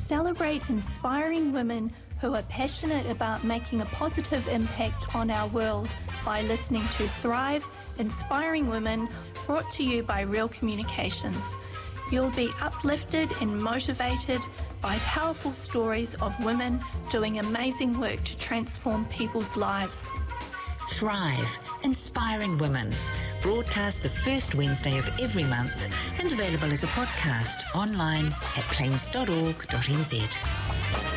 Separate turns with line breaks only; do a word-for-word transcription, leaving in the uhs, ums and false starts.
Celebrate inspiring women who are passionate about making a positive impact on our world by listening to Thrive, Inspiring Women, brought to you by Real Communications. You'll be uplifted and motivated by powerful stories of women doing amazing work to transform people's lives.
Thrive, Inspiring Women, broadcast the first Wednesday of every month and available as a podcast online at plains dot org dot n z.